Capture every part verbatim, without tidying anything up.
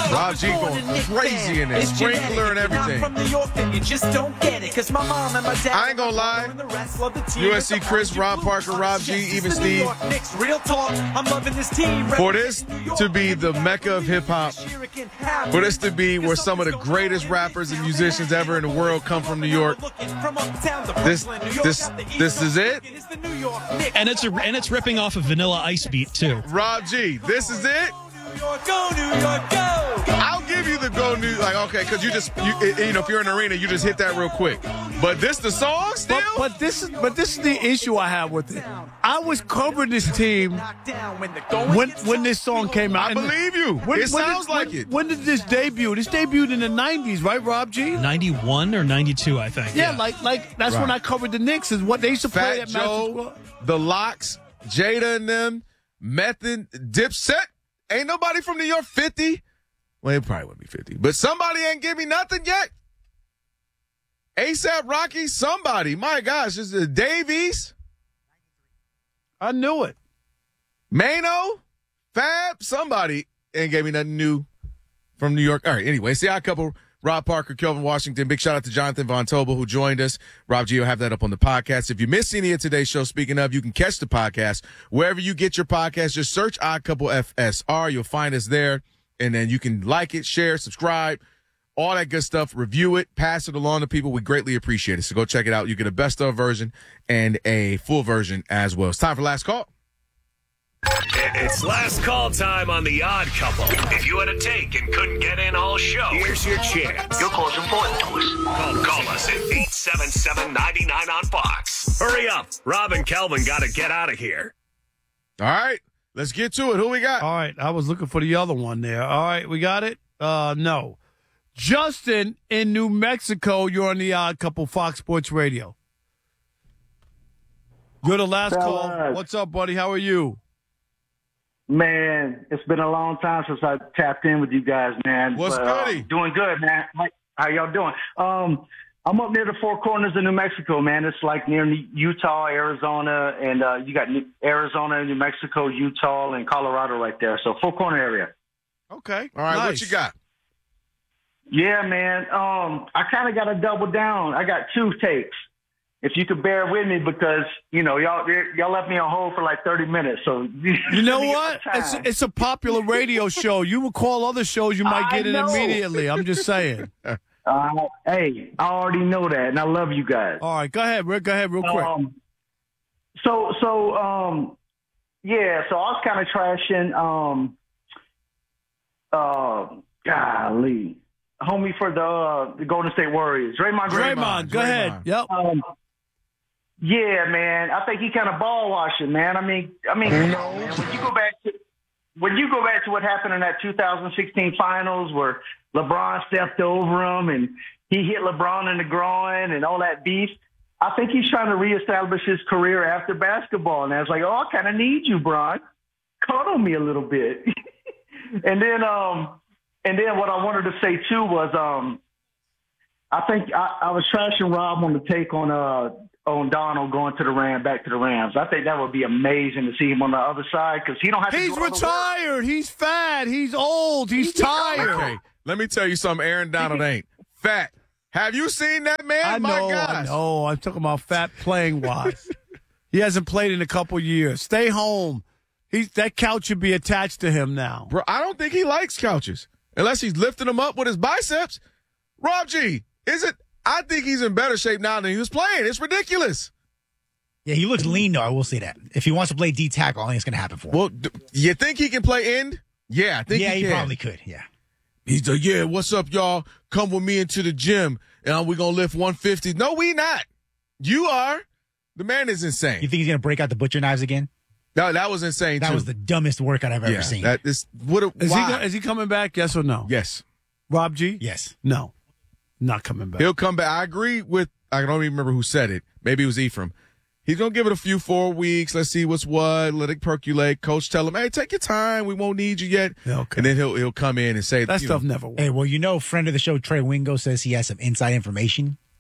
Rob G going crazy in there, sprinkler and everything. From New York, then you just don't get it. Cause my mom and my dad. I ain't gonna lie. U S C Chris, Ron Parker, Rob G, even Steve. Real talk. I'm loving this team. For this to be the mecca of hip hop, for this to be where some of the greatest rappers and musicians ever in the world come from New York, this this this is it. And it's a, and it's ripping off a Vanilla Ice beat too. Rob G, this is it. New York, go New York, go. I'll give you the go New like okay, because you just you, you know if you're in an arena you just hit that real quick. But this the song still. But, but this is but this is the issue I have with it. I was covering this team when when this song came out. I believe you. When, it when sounds did, like when, it. When did this debut? This debuted in the nineties, right, Rob G? ninety-one or ninety-two, I think. Yeah, yeah. like like that's right. when I covered the Knicks. Is what they used to Fat play at Joe, Madison Square. The Locks, Jada and them, Method, Dipset. Ain't nobody from New York fifty. Well, it probably wouldn't be fifty. But somebody ain't give me nothing yet. ASAP Rocky, somebody. My gosh, is it Davies? I knew it. Mano? Fab? Somebody ain't gave me nothing new from New York. All right, anyway, see how a couple, Rob Parker, Kelvin Washington. Big shout out to Jonathan Von Tobel who joined us. Rob G will have that up on the podcast. If you missed any of today's show, speaking of, you can catch the podcast wherever you get your podcast. Just search Odd Couple F S R. You'll find us there. And then you can like it, share, subscribe, all that good stuff. Review it, pass it along to people. We greatly appreciate it. So go check it out. You get a best of version and a full version as well. It's time for last call. It's last call time on The Odd Couple. If you had a take and couldn't get in all show, here's your chance. Your call's important to us. Call, call us at eight seven seven, nine nine on Fox. Hurry up. Rob and Kelvin got to get out of here. All right. Let's get to it. Who we got? All right. I was looking for the other one there. All right. We got it? Uh, no. Justin in New Mexico. You're on The Odd Couple, Fox Sports Radio. You're the last Fellas. call. What's up, buddy? How are you? Man, it's been a long time since I tapped in with you guys, man. What's but, uh, goody? Doing good, man. How, how y'all doing? Um, I'm up near the Four Corners of New Mexico, man. It's like near Utah, Arizona, and uh, you got New- Arizona, New Mexico, Utah, and Colorado right there. So Four Corner area. Okay. All right. Nice. What you got? Yeah, man. Um, I kind of got to double down. I got two takes. If you could bear with me, because you know y'all y'all left me on hold for like thirty minutes. So you know what? It's it's a popular radio show. You would call other shows, you might get I it know. immediately. I'm just saying. Uh, hey, I already know that, and I love you guys. All right, go ahead, Rick. Go ahead, real quick. Um, so, so, um, yeah. So I was kind of trashing. Um, uh, golly, homie for the uh, the Golden State Warriors, Draymond Green. Draymond, go ahead. Yep. Um, yeah, man. I think he kind of ball washing, man. I mean, I mean, come on, man. When you go back to when you go back to what happened in that two thousand sixteen finals where LeBron stepped over him and he hit LeBron in the groin and all that beef, I think he's trying to reestablish his career after basketball. And I was like, oh, I kind of need you, Bron. Cuddle me a little bit. and then, um, and then what I wanted to say too was, um, I think I, I was trashing Rob on the take on uh on Donald going to the Rams, back to the Rams. I think that would be amazing to see him on the other side because he don't have to. He's do all the work. retired. He's fat. He's old. He's tired. Okay. Let me tell you something. Aaron Donald ain't fat. Have you seen that man? I My know. gosh. I know. I'm talking about fat playing wise. He hasn't played in a couple years. Stay home. He's that couch should be attached to him now. Bro, I don't think he likes couches unless he's lifting them up with his biceps. Rob G, is it? I think he's in better shape now than he was playing. It's ridiculous. Yeah, he looks lean, though. I will say that. If he wants to play D tackle, I think it's going to happen for him. Well, d- you think he can play end? Yeah, I think yeah, he, he, can. probably could. Yeah. He's like, yeah, what's up, y'all? Come with me into the gym, and we're going to lift one fifty. No, we not. You are. The man is insane. You think he's going to break out the butcher knives again? No, that was insane, That too. was the dumbest workout I've yeah, ever seen. That is, what a, Is why? he, go- is he coming back? Yes or no? Yes. Rob G? Yes. No. Not coming back. He'll come back. I agree with, I don't even remember who said it. Maybe it was Ephraim. He's going to give it a few, four weeks. Let's see what's what. Let it percolate. Coach tell him, hey, take your time. We won't need you yet. Yeah, okay. And then he'll he'll come in and say, That you stuff know, never works. Hey, well, you know, friend of the show, Trey Wingo, says he has some inside information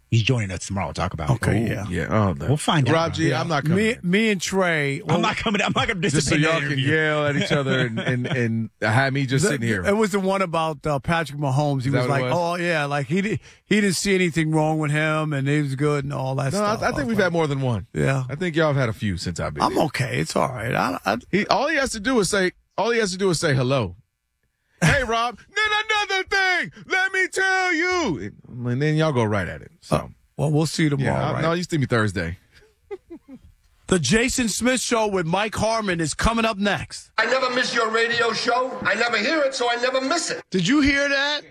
He's joining us tomorrow. We'll talk about Okay, it. yeah. Yeah. Oh, no. We'll find out. Rob G, I'm not coming. Me, in. me and Trey. I'm not coming. I'm not going to Just so participate in y'all that can interview. yell at each other and and, and have me just The- sitting here. It was the one about uh, Patrick Mahomes. He Is that was what like, it was? "Oh yeah, like he did, he didn't see anything wrong with him, and he was good and all that no, stuff." I, I think we've had more than one. Yeah, I think y'all have had a few since I've been. I'm here. okay. It's all right. I, I, He all he has to do is say all he has to do is say hello. Hey Rob, then another thing. Let me tell you, and then y'all go right at it. So well, we'll see you tomorrow. yeah, I- right? no, you see me Thursday. The Jason Smith Show with Mike Harmon is coming up next. I never miss your radio show. I never hear it, so I never miss it. Did you hear that?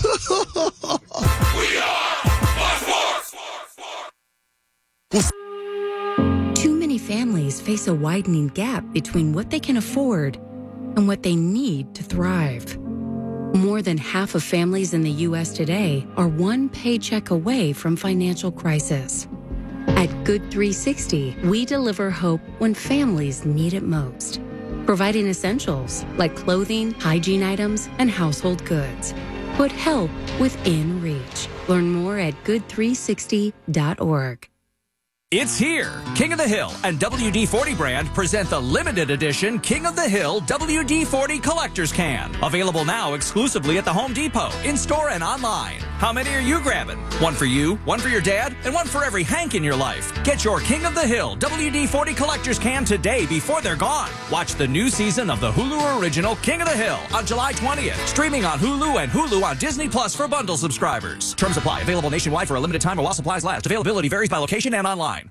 Too many families face a widening gap between what they can afford and what they need to thrive. More than half of families in the U S today are one paycheck away from financial crisis. At Good three sixty, we deliver hope when families need it most, providing essentials like clothing, hygiene items, and household goods. Put help within reach. Learn more at good three sixty dot org. It's here. King of the Hill and W D forty brand present the limited edition King of the Hill W D forty Collector's Can. Available now exclusively at the Home Depot, in-store and online. How many are you grabbing? One for you, one for your dad, and one for every Hank in your life. Get your King of the Hill W D forty Collector's Can today before they're gone. Watch the new season of the Hulu original King of the Hill on July twentieth. Streaming on Hulu and Hulu on Disney Plus for bundle subscribers. Terms apply. Available nationwide for a limited time or while supplies last. Availability varies by location and online.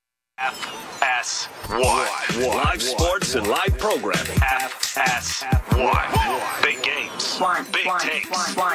F S one. Live sports and live programming. F S one. Big games. Big takes.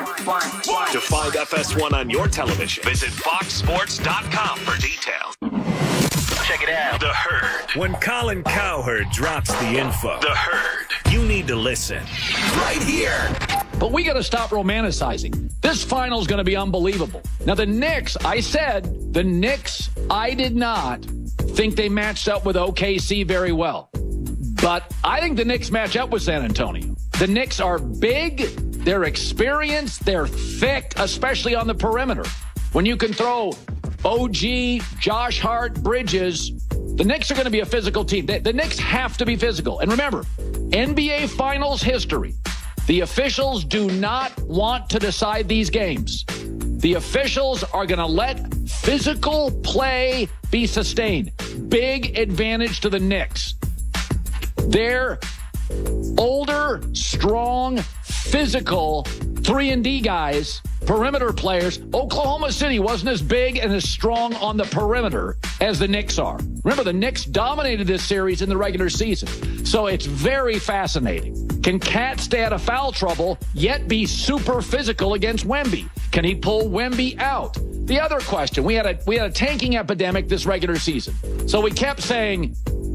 To find F S one on your television, visit fox sports dot com for details. Check it out. The Herd. When Colin Cowherd drops the info, The Herd, you need to listen. Right here. But we got to stop romanticizing. This final is going to be unbelievable. Now, the Knicks, I said, the Knicks, I did not think they matched up with O K C very well. But I think the Knicks match up with San Antonio. The Knicks are big, they're experienced, they're thick, especially on the perimeter. When you can throw O G, Josh Hart, Bridges, the Knicks are going to be a physical team. The, the Knicks have to be physical. And remember, N B A Finals history. The officials do not want to decide these games. The officials are going to let physical play be sustained. Big advantage to the Knicks. They're older, strong, physical three and D guys, perimeter players. Oklahoma City wasn't as big and as strong on the perimeter as the Knicks are. Remember, the Knicks dominated this series in the regular season. So it's very fascinating. Can Cat stay out of foul trouble, yet be super physical against Wemby? Can he pull Wemby out? The other question, we had a we had a tanking epidemic this regular season. So we kept saying,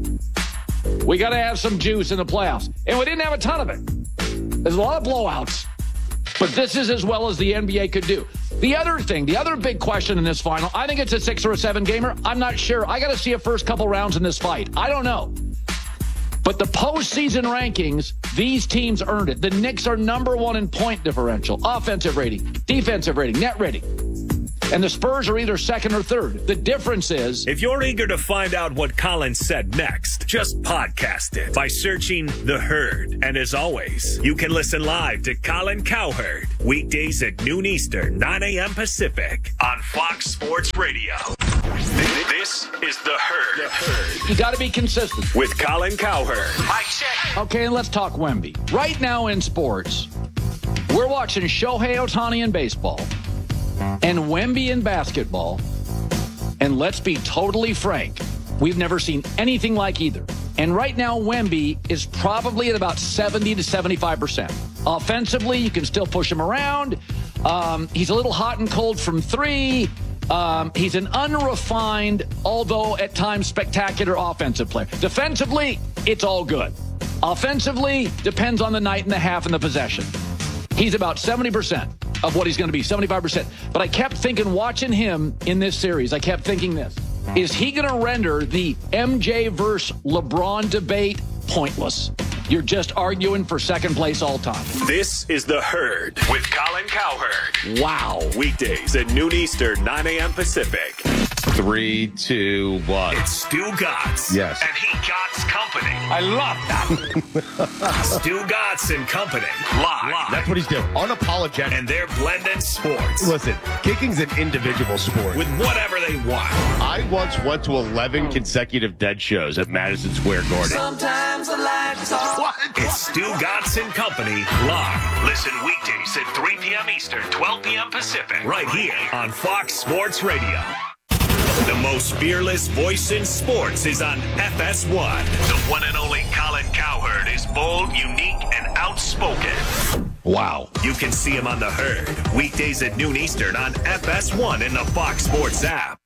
we got to have some juice in the playoffs. And we didn't have a ton of it. There's a lot of blowouts. But this is as well as the N B A could do. The other thing, the other big question in this final, I think it's a six or a seven gamer. I'm not sure. I got to see a first couple rounds in this fight. I don't know. But the postseason rankings, these teams earned it. The Knicks are number one in point differential, offensive rating, defensive rating, net rating. And the Spurs are either second or third. The difference is... If you're eager to find out what Colin said next, just podcast it by searching The Herd. And as always, you can listen live to Colin Cowherd weekdays at noon Eastern, nine a.m. Pacific on Fox Sports Radio. This is The Herd. The Herd. You got to be consistent. With Colin Cowherd. Mic check. Okay, and let's talk Wemby. Right now in sports, we're watching Shohei Ohtani in baseball and Wemby in basketball. And let's be totally frank, we've never seen anything like either. And right now, Wemby is probably at about seventy to seventy-five percent. Offensively, you can still push him around. Um, he's a little hot and cold from three. Um, he's an unrefined, although at times spectacular offensive player. Defensively, it's all good. Offensively, depends on the night and the half and the possession. He's about seventy percent of what he's going to be, seventy-five percent. But I kept thinking, watching him in this series, I kept thinking this. Is he going to render the M J versus LeBron debate pointless? You're just arguing for second place all time. This is The Herd with Colin Cowherd. Wow. Weekdays at noon Eastern, nine a.m. Pacific. Three, two, one. It's Stu Gotts. Yes. And he Gotts Company. I love that. Stu Gotts and Company. Live. Live. That's what he's doing. Unapologetic. And they're blending sports. Listen, kicking's an individual sport. With whatever they want. I once went to eleven consecutive dead shows at Madison Square Garden. Sometimes the lights are. What? It's Stu Gotts and Company live. Listen weekdays at three p.m. Eastern, twelve p.m. Pacific. Right here on Fox Sports Radio. The most fearless voice in sports is on F S one. The one and only Colin Cowherd is bold, unique, and outspoken. Wow. You can see him on The Herd, weekdays at noon Eastern on F S one in the Fox Sports app.